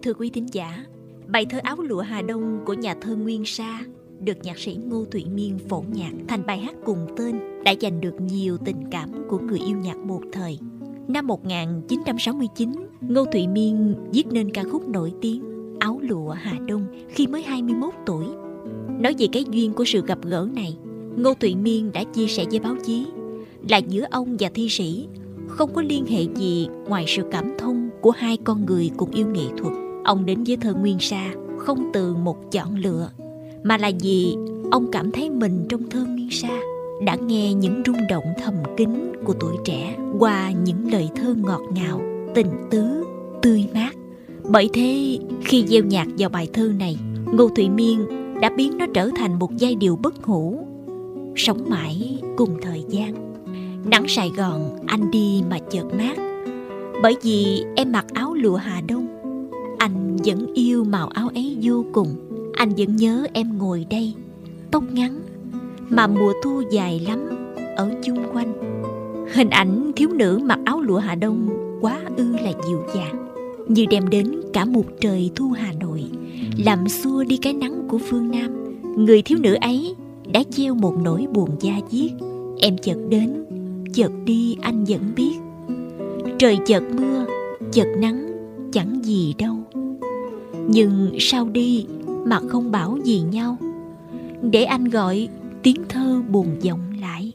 Thưa quý thính giả, bài thơ Áo lụa Hà Đông của nhà thơ Nguyên Sa được nhạc sĩ Ngô Thụy Miên phổ nhạc thành bài hát cùng tên đã giành được nhiều tình cảm của người yêu nhạc một thời. Năm 1969, Ngô Thụy Miên viết nên ca khúc nổi tiếng Áo lụa Hà Đông khi mới 21 tuổi. Nói về cái duyên của sự gặp gỡ này, Ngô Thụy Miên đã chia sẻ với báo chí là giữa ông và thi sĩ không có liên hệ gì ngoài sự cảm thông của hai con người cùng yêu nghệ thuật. Ông đến với thơ Nguyên Sa không từ một chọn lựa, mà là vì ông cảm thấy mình trong thơ Nguyên Sa đã nghe những rung động thầm kín của tuổi trẻ qua những lời thơ ngọt ngào, tình tứ, tươi mát. Bởi thế, khi gieo nhạc vào bài thơ này, Ngô Thụy Miên đã biến nó trở thành một giai điệu bất hủ, sống mãi cùng thời gian. Nắng Sài Gòn anh đi mà chợt mát, bởi vì em mặc áo lụa Hà Đông. Anh vẫn yêu màu áo ấy vô cùng. Anh vẫn nhớ em ngồi đây, tóc ngắn, mà mùa thu dài lắm ở chung quanh. Hình ảnh thiếu nữ mặc áo lụa Hà Đông quá ư là dịu dàng, như đem đến cả một trời thu Hà Nội, làm xua đi cái nắng của phương Nam. Người thiếu nữ ấy đã gieo một nỗi buồn da diết. Em chợt đến, chợt đi anh vẫn biết. Trời chợt mưa, chợt nắng, chẳng gì đâu. Nhưng sao đi mà không bảo gì nhau, để anh gọi tiếng thơ buồn vọng lại.